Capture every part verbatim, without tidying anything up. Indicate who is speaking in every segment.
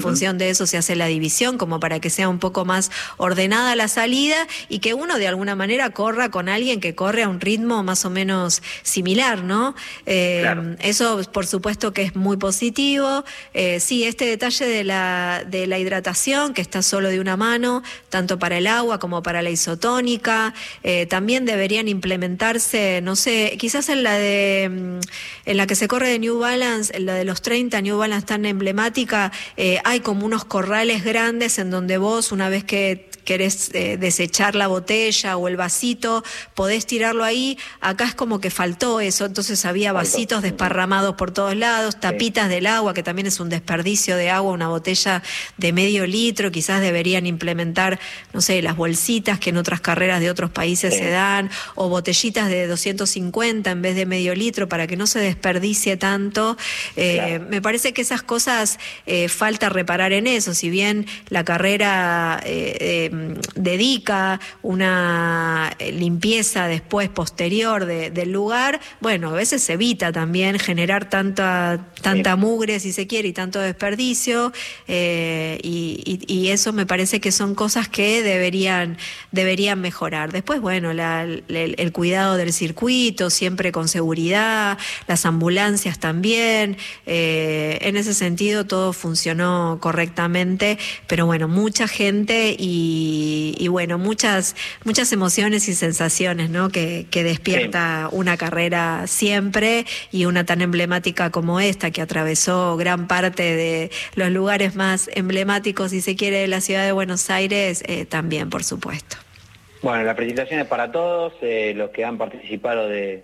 Speaker 1: En función de eso se hace la división, como para que sea un poco más ordenada la salida y que uno de alguna manera corra con alguien que corre a un ritmo más o menos similar, ¿no? Eh, claro. Eso, por supuesto, que es muy positivo. Eh, sí, este detalle de la, de la hidratación, que está solo de una mano, tanto para el agua como para la isotónica, eh, también deberían implementarse, no sé, quizás en la de en la que se corre de New Balance, en la de los treinta, New Balance tan emblemática, eh, hay como unos corrales grandes en donde vos, una vez que querés eh, desechar la botella o el vasito, podés tirarlo ahí. Acá es como que faltó eso, entonces había vasitos desparramados por todos lados, tapitas del agua, que también es un desperdicio de agua, una botella de medio litro, quizás deberían implementar, no sé, las bolsitas que en otras carreras de otros países sí. se dan, o botellitas de doscientos cincuenta en vez de medio litro, para que no se desperdicie tanto. Eh, claro. Me parece que esas cosas eh, falta reparar en eso, si bien la carrera eh, eh, dedica una limpieza después posterior de, del lugar, bueno, a veces se evita también generar tanta tanta sí. mugre, si se quiere, y tanto desperdicio, eh, y, y, y eso me parece que son cosas que deberían deberían mejorar. Después, bueno, la, el, el cuidado del circuito, siempre con seguridad, las ambulancias también, eh, en ese sentido todo funcionó correctamente, pero bueno, mucha gente y, y bueno, muchas muchas emociones y sensaciones, ¿no? que, que despierta sí. una carrera siempre, y una tan emblemática como esta, que atravesó gran parte de los lugares más emblemáticos, si se quiere, de la ciudad de Buenos Aires, eh, también, por supuesto.
Speaker 2: Bueno, la felicitación es para todos, eh, los que han participado de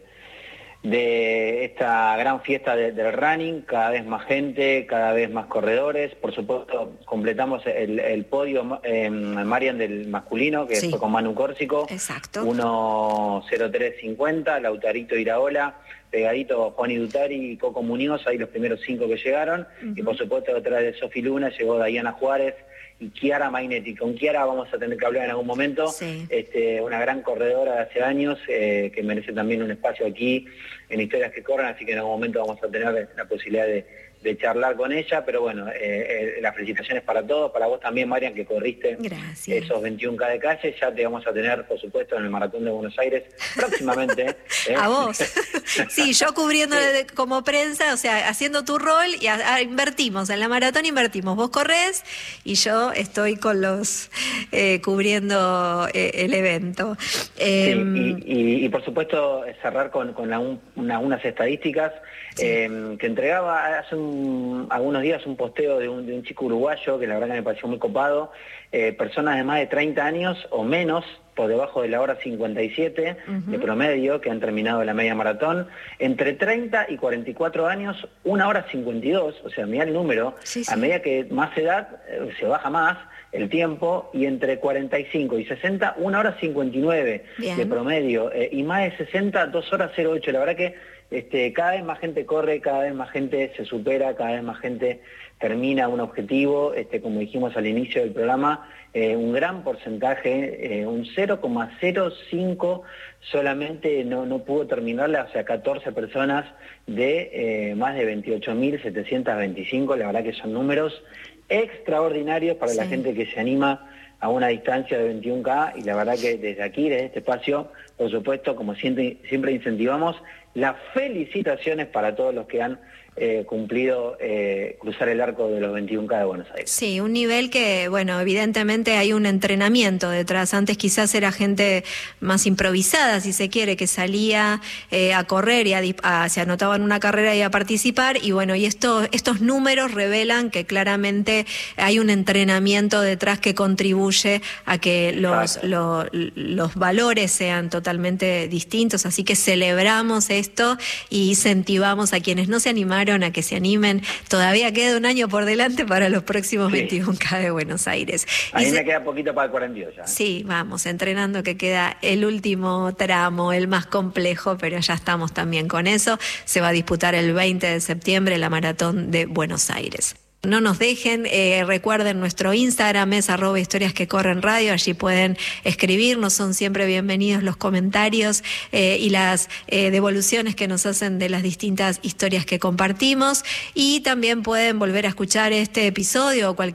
Speaker 2: de esta gran fiesta de, del running, cada vez más gente, cada vez más corredores. Por supuesto, completamos el, el podio, eh, Marian, del masculino, que sí. fue con Manu Córsico.
Speaker 1: Exacto.
Speaker 2: uno cero tres cincuenta, Lautarito Iraola, pegadito Juan Idutari y Coco Muñoz, ahí los primeros cinco que llegaron. Uh-huh. Y por supuesto, detrás de Sofi Luna llegó Dayana Juárez y Chiara Mainetti. Con Chiara vamos a tener que hablar en algún momento, sí. este, una gran corredora de hace años, eh, que merece también un espacio aquí en Historias que Corren, así que en algún momento vamos a tener la posibilidad de, de charlar con ella, pero bueno, eh, eh, las felicitaciones para todos, para vos también, Marian, que corriste Gracias. esos veintiún K de calle, ya te vamos a tener, por supuesto, en el Maratón de Buenos Aires, próximamente. ¿eh?
Speaker 1: A vos. Sí, yo cubriendo sí. como prensa, o sea, haciendo tu rol, y a, a, invertimos, en la maratón invertimos, vos corres y yo estoy con los, eh, cubriendo eh, el evento.
Speaker 2: Eh, sí, y, y, y por supuesto cerrar con, con la, un, una, unas estadísticas sí. eh, que entregaba hace un, algunos días un posteo de un, de un chico uruguayo, que la verdad que me pareció muy copado, eh, personas de más de treinta años o menos, por debajo de la hora cincuenta y siete uh-huh. de promedio, que han terminado la media maratón, entre treinta y cuarenta y cuatro años, una hora cincuenta y dos, o sea, mirá el número, sí, sí. a medida que más edad eh, se baja más el tiempo, y entre cuarenta y cinco y sesenta, una hora cincuenta y nueve Bien. de promedio, eh, y más de sesenta, dos horas cero ocho, la verdad que este, cada vez más gente corre, cada vez más gente se supera, cada vez más gente termina un objetivo, este, como dijimos al inicio del programa, eh, un gran porcentaje, eh, un cero coma cero cinco solamente no, no pudo terminarla, o sea, catorce personas de eh, más de veintiocho mil setecientos veinticinco, la verdad que son números extraordinarios para sí. la gente que se anima a una distancia de veintiún K, y la verdad que desde aquí, desde este espacio, por supuesto, como siempre, siempre incentivamos, las felicitaciones para todos los que han eh, cumplido eh, cruzar el arco de los veintiún K de Buenos Aires.
Speaker 1: Sí, un nivel que, bueno, evidentemente hay un entrenamiento detrás. Antes quizás era gente más improvisada, si se quiere, que salía eh, a correr y a, a, se anotaba en una carrera y a participar, y bueno, y esto, estos números revelan que claramente hay un entrenamiento detrás que contribuye a que los, lo, los valores sean totalmente distintos, así que celebramos esto y incentivamos a quienes no se animaron a que se animen. Todavía queda un año por delante para los próximos sí. veintiún K de Buenos Aires.
Speaker 2: A mí
Speaker 1: se...
Speaker 2: me queda poquito para el cuarenta y dos ya. ¿eh?
Speaker 1: Sí, vamos, entrenando, que queda el último tramo, el más complejo, pero ya estamos también con eso. Se va a disputar el veinte de septiembre la Maratón de Buenos Aires. No nos dejen, eh, recuerden nuestro Instagram es arroba historias que corren radio, allí pueden escribirnos, son siempre bienvenidos los comentarios eh, y las eh, devoluciones que nos hacen de las distintas historias que compartimos, y también pueden volver a escuchar este episodio o cualquier